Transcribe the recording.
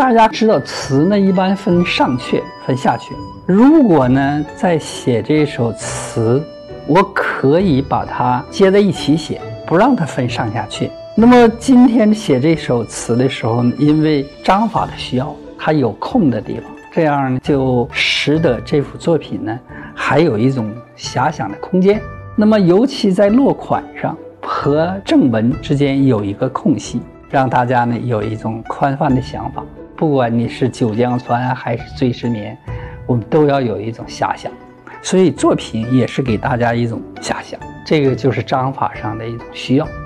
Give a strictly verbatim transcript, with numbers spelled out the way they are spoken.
大家知道词呢一般分上阙分下阙，如果呢在写这首词，我可以把它接在一起写，不让它分上下阙。那么今天写这首词的时候，因为章法的需要，它有空的地方，这样就使得这幅作品呢还有一种遐想的空间。那么尤其在落款上和正文之间有一个空隙，让大家呢有一种宽泛的想法。不管你是九江船还是醉时眠，我们都要有一种遐想，所以作品也是给大家一种遐想，这个就是章法上的一种需要。